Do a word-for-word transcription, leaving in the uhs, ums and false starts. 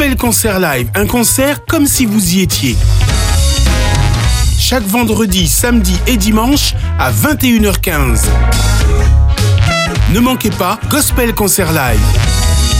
Gospel Concert Live, un concert comme si vous y étiez. Chaque vendredi, samedi et dimanche à vingt et une heures quinze. Ne manquez pas Gospel Concert Live.